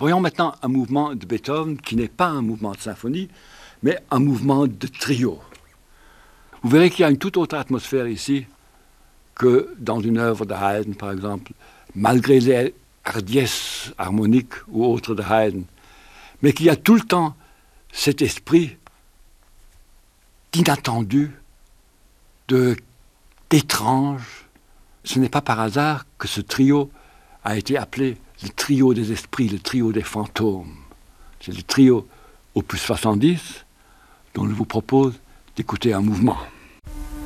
Voyons maintenant un mouvement de Beethoven qui n'est pas un mouvement de symphonie, mais un mouvement de trio. Vous verrez qu'il y a une toute autre atmosphère ici que dans une œuvre de Haydn, par exemple, malgré les hardiesses harmoniques ou autres de Haydn, mais qu'il y a tout le temps cet esprit d'inattendu, d'étrange. Ce n'est pas par hasard que ce trio a été appelé le trio des esprits, le trio des fantômes. C'est le trio opus 70 dont je vous propose d'écouter un mouvement.